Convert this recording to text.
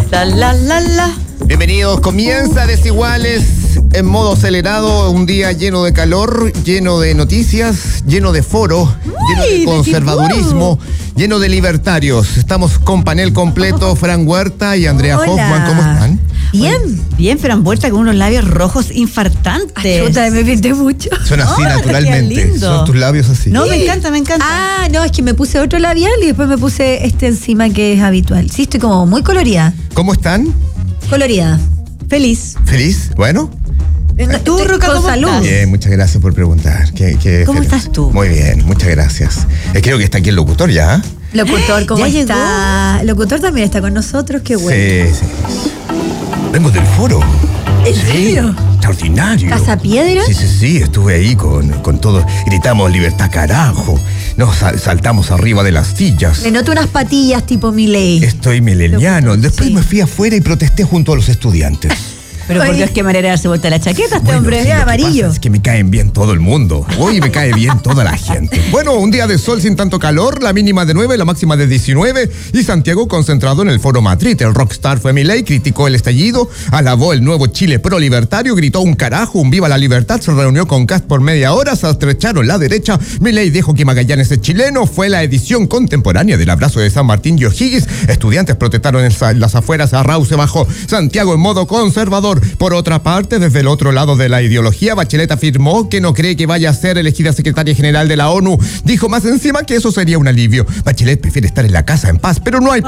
La, la, la, la. Bienvenidos, comienza Desiguales en modo acelerado, un día lleno de calor, lleno de noticias, lleno de foro, lleno de conservadurismo, lleno de libertarios. Estamos con panel completo, Fran Huerta y Andrea Hoffman. ¿Cómo están? Bien, Fran Huerta con unos labios rojos infartantes. Chuta, me pinté mucho. Son así naturalmente, lindo. son tus labios así. No, me encanta. Ah, no, es que me puse otro labial y después me puse este encima que es habitual. Sí, estoy como muy colorida. ¿Cómo están? Colorida. Feliz. ¿Feliz? Bueno. Tú, Roca, con salud. Bien, muchas gracias por preguntar. ¿Cómo estás tú? Muy bien, muchas gracias. Creo que está aquí el locutor ya. Locutor, ¿cómo ¿Ya está? Locutor también está con nosotros, qué bueno. Sí. Vengo del foro. ¿En serio? Extraordinario. ¿Casa Piedra? Sí, estuve ahí con todo. Gritamos libertad carajo. Nos saltamos arriba de las sillas. Le noto unas patillas tipo Milei. Estoy mileniano. Después Sí. me fui afuera y protesté junto a los estudiantes. Pero por Oye. Dios, qué manera de darse vuelta la chaqueta este hombre. sí, lo que amarillo. pasa es que me caen bien todo el mundo. Hoy me cae bien toda la gente. Bueno, un día de sol sin tanto calor, la mínima de 9, la máxima de 19. Y Santiago concentrado en el Foro Madrid. El rockstar fue Milei, criticó el estallido, alabó el nuevo Chile pro-libertario, gritó un carajo, un viva la libertad, se reunió con Kast por media hora, se estrecharon la derecha. Milei dijo que Magallanes es chileno. Fue la edición contemporánea del abrazo de San Martín y O'Higgins. Estudiantes protestaron en las afueras, Arrau se bajó. Santiago en modo conservador. Por otra parte, desde el otro lado de la ideología, Bachelet afirmó que no cree que vaya a ser elegida secretaria general de la ONU. Dijo más encima que eso sería un alivio. Bachelet prefiere estar en la casa en paz, pero no hay